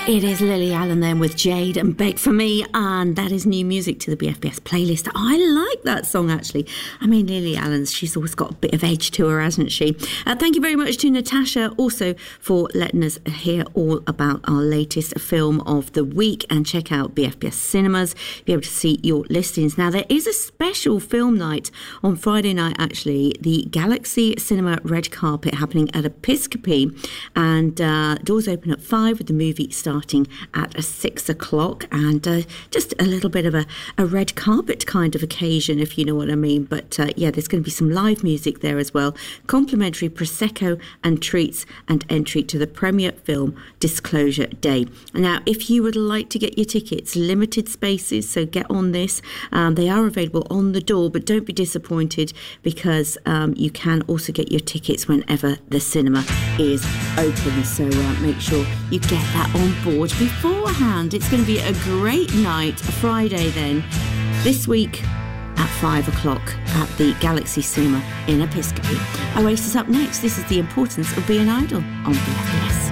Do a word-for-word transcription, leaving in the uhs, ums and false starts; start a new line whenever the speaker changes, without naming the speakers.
It is Lily Allen then with Jade and Beg For Me, and that is new music to the B F B S playlist. I like that song, actually. I mean, Lily Allen's, she's always got a bit of edge to her, hasn't she? Uh, thank you very much to Natasha also for letting us hear all about our latest film of the week, and check out B F B S Cinemas, be able to see your listings. Now, there is a special film night on Friday night, actually, the Galaxy Cinema Red Carpet happening at Episcopi, and uh, doors open at five with the movie starting starting at six o'clock, and uh, just a little bit of a, a red carpet kind of occasion, if you know what I mean. But uh, yeah, there's going to be some live music there as well, complimentary Prosecco and treats, and entry to the premiere film Disclosure Day. Now, if you would like to get your tickets, limited spaces, so get on this. Um, they are available on the door, but don't be disappointed, because um, you can also get your tickets whenever the cinema is open. So uh, make sure you get that on board beforehand. It's going to be a great night, a Friday then, this week at five o'clock at the Galaxy Cinema in Episcopi. Oasis up next. This is The Importance of Being Idle on B F B S.